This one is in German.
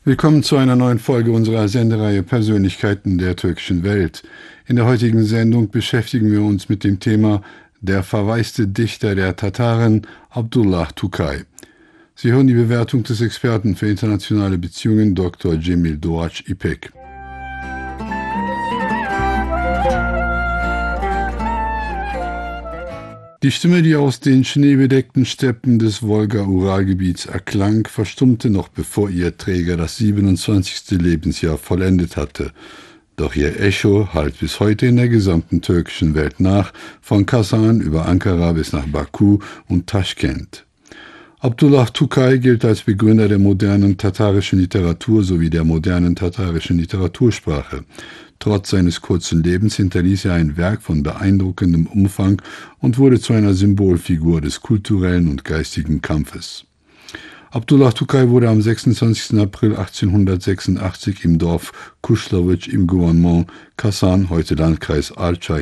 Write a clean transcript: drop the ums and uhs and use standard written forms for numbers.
Willkommen zu einer neuen Folge unserer Sendereihe Persönlichkeiten der türkischen Welt. In der heutigen Sendung beschäftigen wir uns mit dem Thema der verwaiste Dichter der Tataren, Abdullah Tukay. Sie hören die Bewertung des Experten für internationale Beziehungen Dr. Cemil Doğaç İpek. Die Stimme, die aus den schneebedeckten Steppen des Wolga-Ural-Gebiets erklang, verstummte noch bevor ihr Träger das 27. Lebensjahr vollendet hatte. Doch ihr Echo hallt bis heute in der gesamten türkischen Welt nach, von Kasan über Ankara bis nach Baku und Taschkent. Abdullah Tukay gilt als Begründer der modernen tatarischen Literatur sowie der modernen tatarischen Literatursprache. Trotz seines kurzen Lebens hinterließ er ein Werk von beeindruckendem Umfang und wurde zu einer Symbolfigur des kulturellen und geistigen Kampfes. Abdullah Tukay wurde am 26. April 1886 im Dorf Kuşlavuç im Gouvernement Kasan, heute Landkreis Arçay,